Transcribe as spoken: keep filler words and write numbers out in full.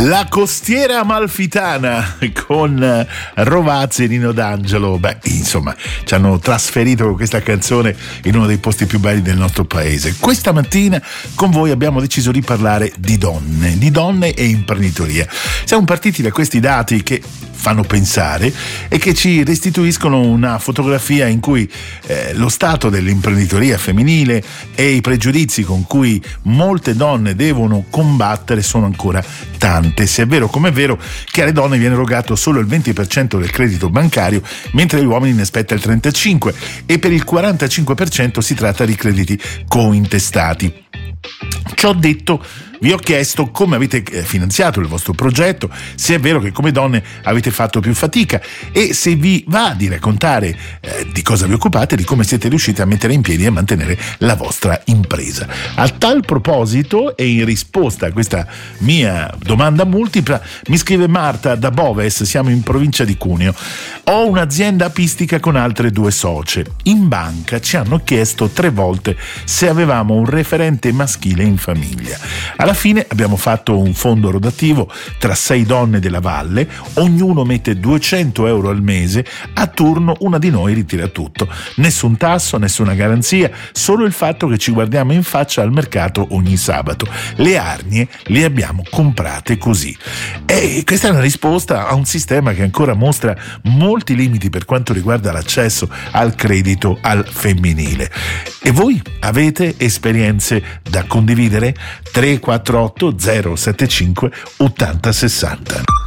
La costiera amalfitana con Rovazzi e Nino D'Angelo. Beh, insomma, ci hanno trasferito questa canzone in uno dei posti più belli del nostro paese. Questa mattina con voi abbiamo deciso di parlare di donne, di donne e imprenditoria. Siamo partiti da questi dati che fanno pensare e che ci restituiscono una fotografia in cui eh, lo stato dell'imprenditoria femminile e i pregiudizi con cui molte donne devono combattere sono ancora tante, se è vero come è vero che alle donne viene erogato solo il venti per cento del credito bancario, mentre agli uomini ne spetta il trentacinque per cento e per il quarantacinque per cento si tratta di crediti cointestati. Ciò detto, vi ho chiesto come avete finanziato il vostro progetto, se è vero che come donne avete fatto più fatica e se vi va di raccontare eh, di cosa vi occupate, di come siete riusciti a mettere in piedi e a mantenere la vostra impresa. A tal proposito e in risposta a questa mia domanda multipla mi scrive Marta da Boves, siamo in provincia di Cuneo. Ho un'azienda apistica con altre due socie. In banca ci hanno chiesto tre volte se avevamo un referente maschile in famiglia. Alla fine abbiamo fatto un fondo rotativo tra sei donne della valle, ognuno mette duecento euro al mese, a turno una di noi ritira tutto. Nessun tasso, nessuna garanzia, solo il fatto che ci guardiamo in faccia al mercato ogni sabato. Le arnie le abbiamo comprate così. E questa è una risposta a un sistema che ancora mostra molti limiti per quanto riguarda l'accesso al credito al femminile. E voi avete esperienze da condividere? tre quattro otto zero sette cinque ottanta sessanta.